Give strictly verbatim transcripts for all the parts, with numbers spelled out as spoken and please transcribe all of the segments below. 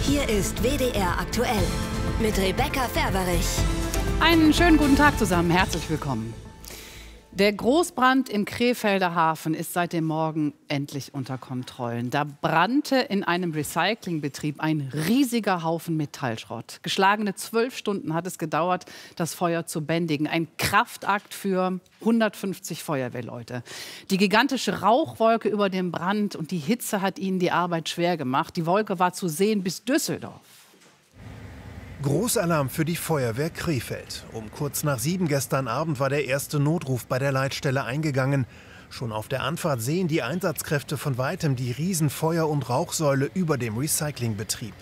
Hier ist W D R aktuell mit Rebecca Ferberich. Einen schönen guten Tag zusammen, herzlich willkommen. Der Großbrand im Krefelder Hafen ist seit dem Morgen endlich unter Kontrollen. Da brannte in einem Recyclingbetrieb ein riesiger Haufen Metallschrott. Geschlagene zwölf Stunden hat es gedauert, das Feuer zu bändigen. Ein Kraftakt für hundertfünfzig Feuerwehrleute. Die gigantische Rauchwolke über dem Brand und die Hitze hat ihnen die Arbeit schwer gemacht. Die Wolke war zu sehen bis Düsseldorf. Großalarm für die Feuerwehr Krefeld. Um kurz nach sieben gestern Abend war der erste Notruf bei der Leitstelle eingegangen. Schon auf der Anfahrt sehen die Einsatzkräfte von weitem die Riesenfeuer- und Rauchsäule über dem Recyclingbetrieb.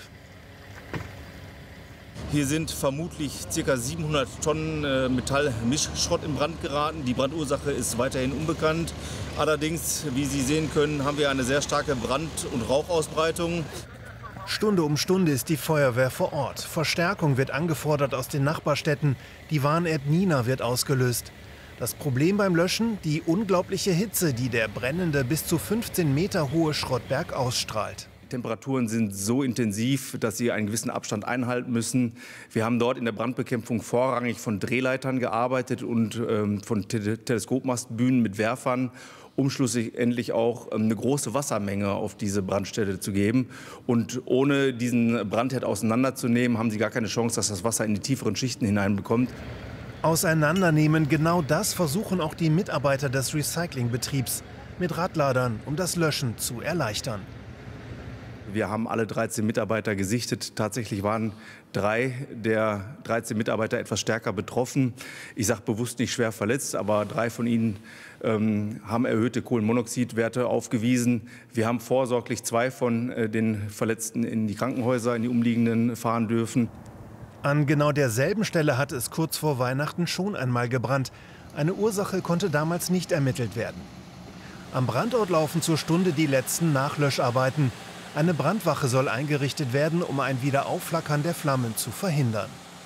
Hier sind vermutlich ca. siebenhundert Tonnen äh, Metallmischschrott in Brand geraten. Die Brandursache ist weiterhin unbekannt. Allerdings, wie Sie sehen können, haben wir eine sehr starke Brand- und Rauchausbreitung. Stunde um Stunde ist die Feuerwehr vor Ort. Verstärkung wird angefordert aus den Nachbarstädten. Die Warn-App Nina wird ausgelöst. Das Problem beim Löschen? Die unglaubliche Hitze, die der brennende bis zu fünfzehn Meter hohe Schrottberg ausstrahlt. Die Temperaturen sind so intensiv, dass sie einen gewissen Abstand einhalten müssen. Wir haben dort in der Brandbekämpfung vorrangig von Drehleitern gearbeitet und ähm, von Te- Teleskopmastbühnen mit Werfern, um schlussendlich auch eine große Wassermenge auf diese Brandstelle zu geben. Und ohne diesen Brandherd auseinanderzunehmen, haben Sie gar keine Chance, dass das Wasser in die tieferen Schichten hineinbekommt. Auseinandernehmen, genau das versuchen auch die Mitarbeiter des Recyclingbetriebs mit Radladern, um das Löschen zu erleichtern. Wir haben alle dreizehn Mitarbeiter gesichtet. Tatsächlich waren drei der dreizehn Mitarbeiter etwas stärker betroffen. Ich sage bewusst nicht schwer verletzt, aber drei von ihnen ähm, haben erhöhte Kohlenmonoxidwerte aufgewiesen. Wir haben vorsorglich zwei von äh, den Verletzten in die Krankenhäuser, in die umliegenden fahren dürfen. An genau derselben Stelle hatte es kurz vor Weihnachten schon einmal gebrannt. Eine Ursache konnte damals nicht ermittelt werden. Am Brandort laufen zur Stunde die letzten Nachlöscharbeiten. Eine Brandwache soll eingerichtet werden, um ein Wiederaufflackern der Flammen zu verhindern.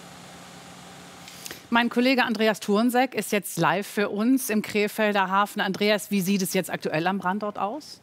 Mein Kollege Andreas Thurnsek ist jetzt live für uns im Krefelder Hafen. Andreas, wie sieht es jetzt aktuell am Brandort aus?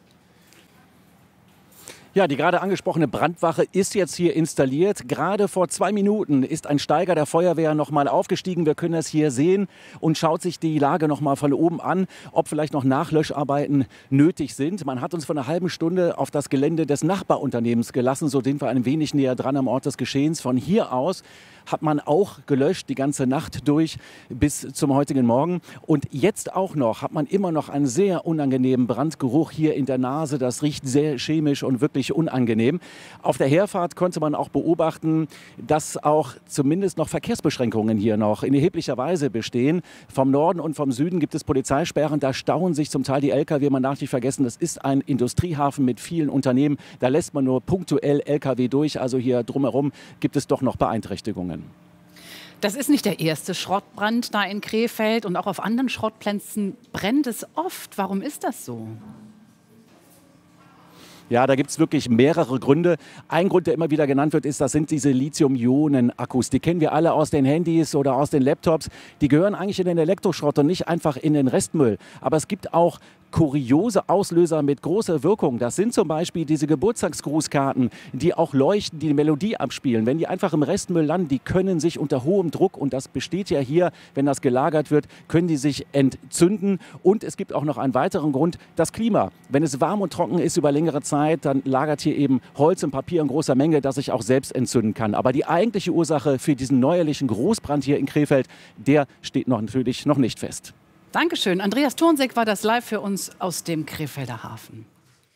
Ja, die gerade angesprochene Brandwache ist jetzt hier installiert. Gerade vor zwei Minuten ist ein Steiger der Feuerwehr noch mal aufgestiegen. Wir können das hier sehen und schaut sich die Lage noch mal von oben an, ob vielleicht noch Nachlöscharbeiten nötig sind. Man hat uns vor einer halben Stunde auf das Gelände des Nachbarunternehmens gelassen. So sind wir ein wenig näher dran am Ort des Geschehens. Von hier aus hat man auch gelöscht, die ganze Nacht durch bis zum heutigen Morgen. Und jetzt auch noch hat man immer noch einen sehr unangenehmen Brandgeruch hier in der Nase. Das riecht sehr chemisch und wirklich unangenehm. Auf der Herfahrt konnte man auch beobachten, dass auch zumindest noch Verkehrsbeschränkungen hier noch in erheblicher Weise bestehen. Vom Norden und vom Süden gibt es Polizeisperren. Da stauen sich zum Teil die L K W. Man darf nicht vergessen, das ist ein Industriehafen mit vielen Unternehmen. Da lässt man nur punktuell L K W durch. Also hier drumherum gibt es doch noch Beeinträchtigungen. Das ist nicht der erste Schrottbrand da in Krefeld und auch auf anderen Schrottplätzen brennt es oft. Warum ist das so? Ja, da gibt es wirklich mehrere Gründe. Ein Grund, der immer wieder genannt wird, ist, das sind diese Lithium-Ionen-Akkus. Die kennen wir alle aus den Handys oder aus den Laptops. Die gehören eigentlich in den Elektroschrott und nicht einfach in den Restmüll. Aber es gibt auch kuriose Auslöser mit großer Wirkung. Das sind zum Beispiel diese Geburtstagsgrußkarten, die auch leuchten, die Melodie abspielen. Wenn die einfach im Restmüll landen, die können sich unter hohem Druck, und das besteht ja hier, wenn das gelagert wird, können die sich entzünden. Und es gibt auch noch einen weiteren Grund, das Klima. Wenn es warm und trocken ist über längere Zeit, dann lagert hier eben Holz und Papier in großer Menge, das sich auch selbst entzünden kann. Aber die eigentliche Ursache für diesen neuerlichen Großbrand hier in Krefeld, der steht noch natürlich noch nicht fest. Dankeschön. Andreas Thurnsek war das live für uns aus dem Krefelder Hafen.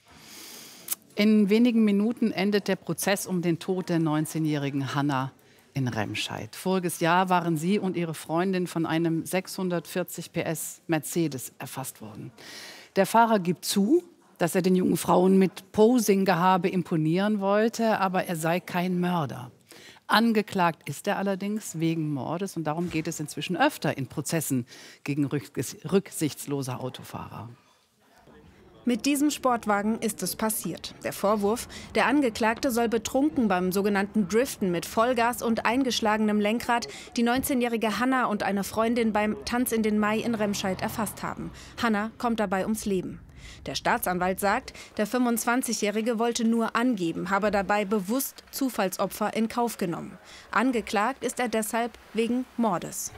In wenigen Minuten endet der Prozess um den Tod der neunzehnjährigen Hanna in Remscheid. Voriges Jahr waren sie und ihre Freundin von einem sechshundertvierzig P S Mercedes erfasst worden. Der Fahrer gibt zu, dass er den jungen Frauen mit Posing-Gehabe imponieren wollte, aber er sei kein Mörder. Angeklagt ist er allerdings wegen Mordes und darum geht es inzwischen öfter in Prozessen gegen rücksichtslose Autofahrer. Mit diesem Sportwagen ist es passiert. Der Vorwurf: Der Angeklagte soll betrunken beim sogenannten Driften mit Vollgas und eingeschlagenem Lenkrad die neunzehnjährige Hanna und eine Freundin beim Tanz in den Mai in Remscheid erfasst haben. Hanna kommt dabei ums Leben. Der Staatsanwalt sagt, der fünfundzwanzigjährige wollte nur angeben, habe dabei bewusst Zufallsopfer in Kauf genommen. Angeklagt ist er deshalb wegen Mordes.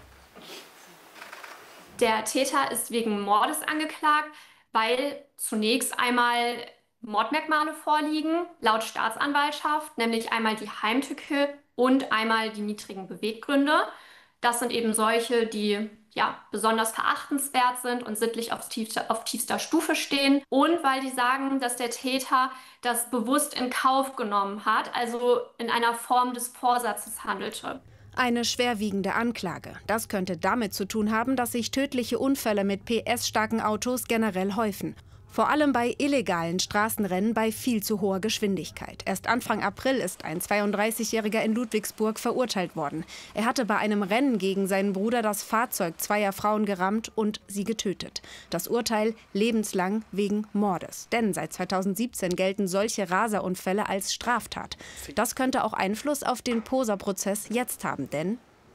Der Täter ist wegen Mordes angeklagt, weil zunächst einmal Mordmerkmale vorliegen, laut Staatsanwaltschaft, nämlich einmal die Heimtücke und einmal die niedrigen Beweggründe. Das sind eben solche, die ja, besonders verachtenswert sind und sittlich auf tiefster, auf tiefster Stufe stehen. Und weil die sagen, dass der Täter das bewusst in Kauf genommen hat, also in einer Form des Vorsatzes handelte. Eine schwerwiegende Anklage. Das könnte damit zu tun haben, dass sich tödliche Unfälle mit P S-starken Autos generell häufen. Vor allem bei illegalen Straßenrennen bei viel zu hoher Geschwindigkeit. Erst Anfang April ist ein zweiunddreißigjähriger in Ludwigsburg verurteilt worden. Er hatte bei einem Rennen gegen seinen Bruder das Fahrzeug zweier Frauen gerammt und sie getötet. Das Urteil lebenslang wegen Mordes. Denn seit zweitausendsiebzehn gelten solche Raserunfälle als Straftat. Das könnte auch Einfluss auf den Poser-Prozess jetzt haben, denn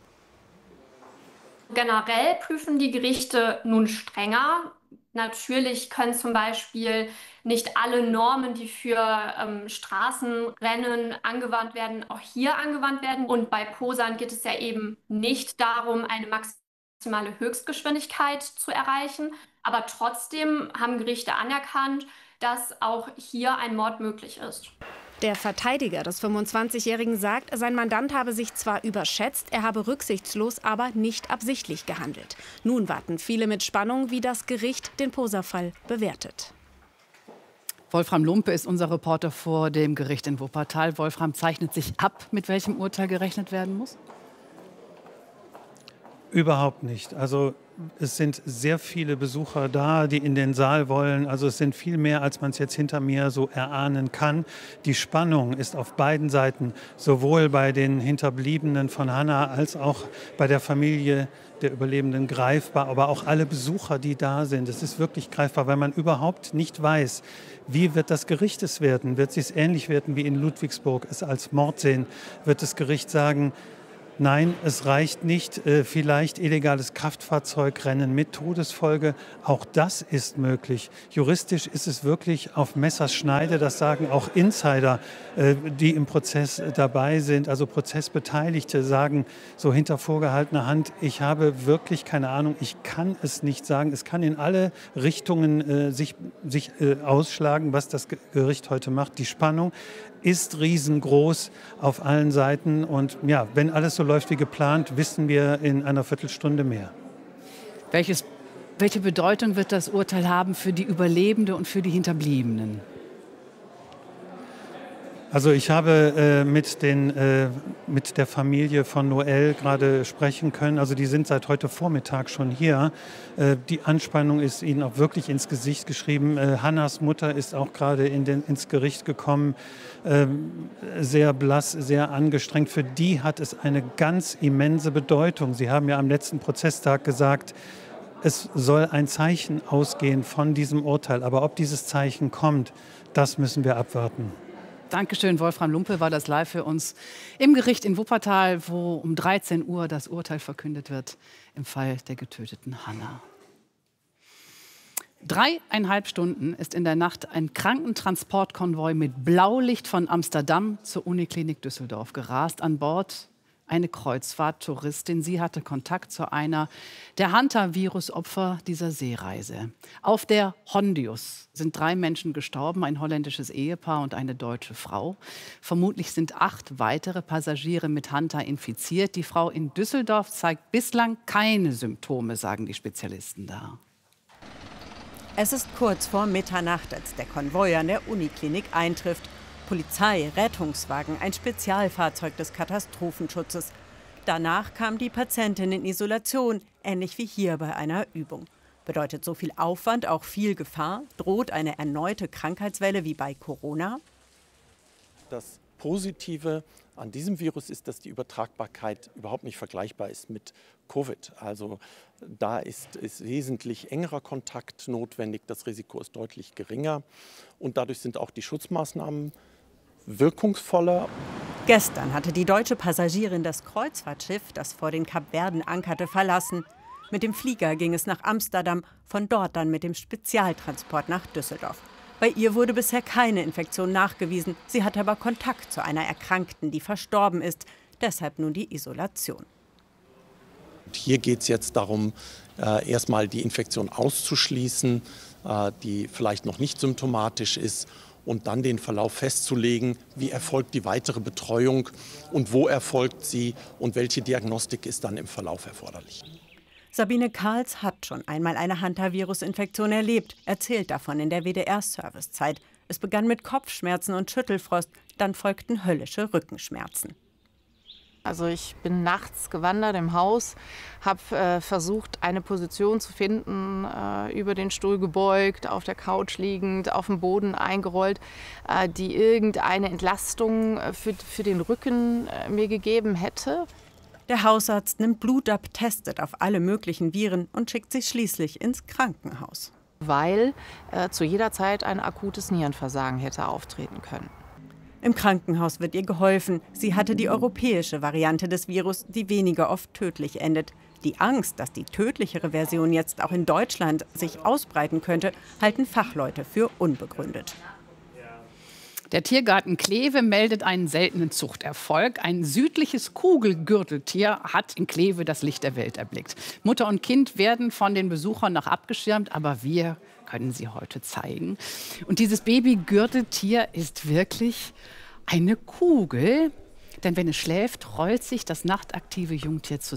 generell prüfen die Gerichte nun strenger. Natürlich können zum Beispiel nicht alle Normen, die für ähm, Straßenrennen angewandt werden, auch hier angewandt werden. Und bei Posern geht es ja eben nicht darum, eine maximale Höchstgeschwindigkeit zu erreichen. Aber trotzdem haben Gerichte anerkannt, dass auch hier ein Mord möglich ist. Der Verteidiger des fünfundzwanzigjährigen sagt, sein Mandant habe sich zwar überschätzt, er habe rücksichtslos, aber nicht absichtlich gehandelt. Nun warten viele mit Spannung, wie das Gericht den Poser-Fall bewertet. Wolfram Lumpe ist unser Reporter vor dem Gericht in Wuppertal. Wolfram, zeichnet sich ab, mit welchem Urteil gerechnet werden muss? Überhaupt nicht. Also es sind sehr viele Besucher da, die in den Saal wollen. Also es sind viel mehr, als man es jetzt hinter mir so erahnen kann. Die Spannung ist auf beiden Seiten, sowohl bei den Hinterbliebenen von Hannah als auch bei der Familie der Überlebenden greifbar, aber auch alle Besucher, die da sind. Es ist wirklich greifbar, weil man überhaupt nicht weiß, wie wird das Gericht es werden. Wird es ähnlich werden wie in Ludwigsburg, es als Mord sehen? Wird das Gericht sagen, nein, es reicht nicht. Äh, vielleicht illegales Kraftfahrzeugrennen mit Todesfolge. Auch das ist möglich. Juristisch ist es wirklich auf Messerschneide. Das sagen auch Insider, äh, die im Prozess dabei sind. Also Prozessbeteiligte sagen so hinter vorgehaltener Hand, ich habe wirklich keine Ahnung, ich kann es nicht sagen. Es kann in alle Richtungen äh, sich, sich äh, ausschlagen, was das Gericht heute macht. Die Spannung ist riesengroß auf allen Seiten. Und ja, wenn alles so läuft wie geplant, wissen wir in einer Viertelstunde mehr. Welches, welche Bedeutung wird das Urteil haben für die Überlebende und für die Hinterbliebenen? Also ich habe äh, mit, den, äh, mit der Familie von Noel gerade sprechen können. Also die sind seit heute Vormittag schon hier. Äh, die Anspannung ist ihnen auch wirklich ins Gesicht geschrieben. Äh, Hannahs Mutter ist auch gerade in den, ins Gericht gekommen. Äh, sehr blass, sehr angestrengt. Für die hat es eine ganz immense Bedeutung. Sie haben ja am letzten Prozesstag gesagt, es soll ein Zeichen ausgehen von diesem Urteil. Aber ob dieses Zeichen kommt, das müssen wir abwarten. Dankeschön, Wolfram Lumpe war das live für uns im Gericht in Wuppertal, wo um dreizehn Uhr das Urteil verkündet wird im Fall der getöteten Hannah. Dreieinhalb Stunden ist in der Nacht ein Krankentransportkonvoi mit Blaulicht von Amsterdam zur Uniklinik Düsseldorf gerast. An Bord eine Kreuzfahrttouristin. Sie hatte Kontakt zu einer der Hanta-Virus-Opfer dieser Seereise. Auf der Hondius sind drei Menschen gestorben, ein holländisches Ehepaar und eine deutsche Frau. Vermutlich sind acht weitere Passagiere mit Hanta infiziert. Die Frau in Düsseldorf zeigt bislang keine Symptome, sagen die Spezialisten da. Es ist kurz vor Mitternacht, als der Konvoi an der Uniklinik eintrifft. Polizei, Rettungswagen, ein Spezialfahrzeug des Katastrophenschutzes. Danach kam die Patientin in Isolation, ähnlich wie hier bei einer Übung. Bedeutet so viel Aufwand auch viel Gefahr? Droht eine erneute Krankheitswelle wie bei Corona? Das Positive an diesem Virus ist, dass die Übertragbarkeit überhaupt nicht vergleichbar ist mit Covid. Also da ist, ist wesentlich engerer Kontakt notwendig, das Risiko ist deutlich geringer und dadurch sind auch die Schutzmaßnahmen wirkungsvoller. Gestern hatte die deutsche Passagierin das Kreuzfahrtschiff, das vor den Kapverden ankerte, verlassen. Mit dem Flieger ging es nach Amsterdam, von dort dann mit dem Spezialtransport nach Düsseldorf. Bei ihr wurde bisher keine Infektion nachgewiesen. Sie hatte aber Kontakt zu einer Erkrankten, die verstorben ist. Deshalb nun die Isolation. Hier geht es jetzt darum, äh, erstmal die Infektion auszuschließen, äh, die vielleicht noch nicht symptomatisch ist, und dann den Verlauf festzulegen, wie erfolgt die weitere Betreuung und wo erfolgt sie und welche Diagnostik ist dann im Verlauf erforderlich. Sabine Karls hat schon einmal eine Hantavirus-Infektion erlebt, erzählt davon in der W D R-Servicezeit. Es begann mit Kopfschmerzen und Schüttelfrost, dann folgten höllische Rückenschmerzen. Also ich bin nachts gewandert im Haus, habe äh, versucht, eine Position zu finden, äh, über den Stuhl gebeugt, auf der Couch liegend, auf dem Boden eingerollt, äh, die irgendeine Entlastung für, für den Rücken äh, mir gegeben hätte. Der Hausarzt nimmt Blut ab, testet auf alle möglichen Viren und schickt sie schließlich ins Krankenhaus. Weil äh, zu jeder Zeit ein akutes Nierenversagen hätte auftreten können. Im Krankenhaus wird ihr geholfen. Sie hatte die europäische Variante des Virus, die weniger oft tödlich endet. Die Angst, dass die tödlichere Version jetzt auch in Deutschland sich ausbreiten könnte, halten Fachleute für unbegründet. Der Tiergarten Kleve meldet einen seltenen Zuchterfolg. Ein südliches Kugelgürteltier hat in Kleve das Licht der Welt erblickt. Mutter und Kind werden von den Besuchern noch abgeschirmt, aber wir können sie heute zeigen. Und dieses Babygürteltier ist wirklich eine Kugel. Denn wenn es schläft, rollt sich das nachtaktive Jungtier zusammen.